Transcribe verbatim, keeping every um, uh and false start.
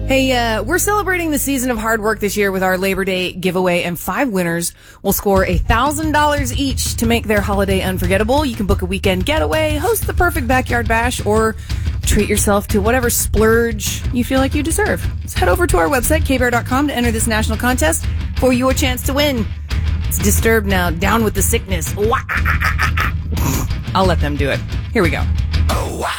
Hey, uh, we're celebrating the season of hard work this year with our Labor Day giveaway, and five winners will score one thousand dollars each to make their holiday unforgettable. You can book a weekend getaway, host the perfect backyard bash, or treat yourself to whatever splurge you feel like you deserve. So head over to our website, k bear dot com, to enter this national contest for your chance to win. It's Disturbed now. Down with the sickness. I'll let them do it. Here we go.